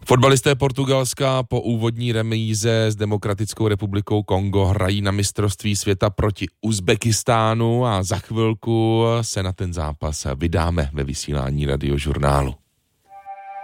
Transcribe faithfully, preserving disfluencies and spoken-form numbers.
Fotbalisté Portugalska po úvodní remíze s Demokratickou republikou Kongo hrají na mistrovství světa proti Uzbekistánu a za chvilku se na ten zápas vydáme ve vysílání Radiožurnálu.